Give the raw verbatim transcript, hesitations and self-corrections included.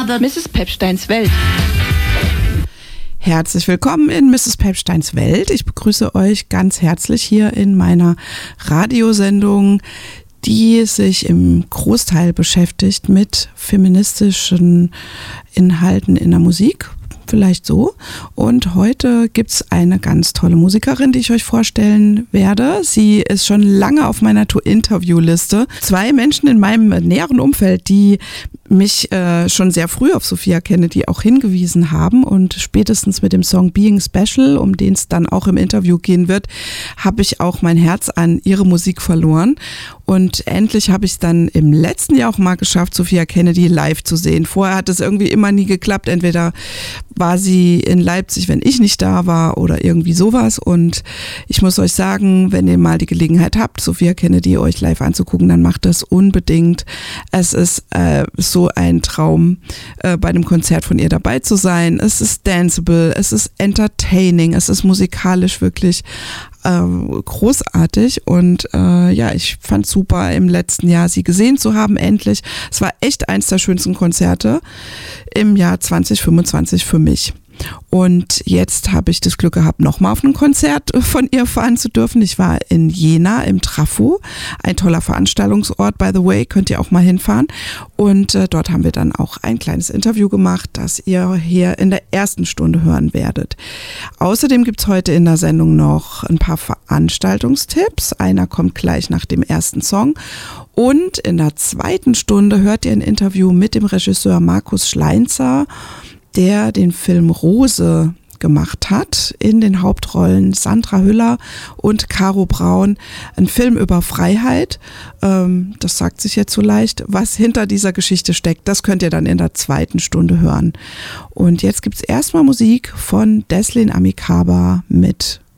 another Misses Pepsteins Welt. Herzlich willkommen in Misses Pepsteins Welt. Ich begrüße euch ganz herzlich hier in meiner Radiosendung, die sich im Großteil beschäftigt mit feministischen Inhalten in der Musik. Vielleicht so. Und heute gibt's eine ganz tolle Musikerin, die ich euch vorstellen werde. Sie ist schon lange auf meiner Interviewliste. Zwei Menschen in meinem näheren Umfeld, die mich äh, schon sehr früh auf Sophia Kennedy auch hingewiesen haben, und spätestens mit dem Song Being Special, um den es dann auch im Interview gehen wird, habe ich auch mein Herz an ihre Musik verloren. Und endlich habe ich es dann im letzten Jahr auch mal geschafft, Sophia Kennedy live zu sehen. Vorher hat es irgendwie immer nie geklappt. Entweder war sie in Leipzig, wenn ich nicht da war, oder irgendwie sowas. Und ich muss euch sagen, wenn ihr mal die Gelegenheit habt, Sophia Kennedy euch live anzugucken, dann macht das unbedingt. Es ist äh, so ein Traum, äh, bei einem Konzert von ihr dabei zu sein. Es ist danceable, es ist entertaining, es ist musikalisch wirklich äh, großartig. Und äh, ja, ich fand super, im letzten Jahr sie gesehen zu haben, endlich. Es war echt eins der schönsten Konzerte im Jahr zwanzig fünfundzwanzig für mich. Und jetzt habe ich das Glück gehabt, nochmal auf ein Konzert von ihr fahren zu dürfen. Ich war in Jena im Trafo, ein toller Veranstaltungsort, by the way, könnt ihr auch mal hinfahren. Und äh, dort haben wir dann auch ein kleines Interview gemacht, das ihr hier in der ersten Stunde hören werdet. Außerdem gibt's heute in der Sendung noch ein paar Veranstaltungstipps. Einer kommt gleich nach dem ersten Song. Und in der zweiten Stunde hört ihr ein Interview mit dem Regisseur Markus Schleinzer, der den Film Rose gemacht hat, in den Hauptrollen Sandra Hüller und Caro Braun. Ein Film über Freiheit, ähm, das sagt sich jetzt so leicht. Was hinter dieser Geschichte steckt, das könnt ihr dann in der zweiten Stunde hören. Und jetzt gibt's erstmal Musik von Deslin Amicaba mit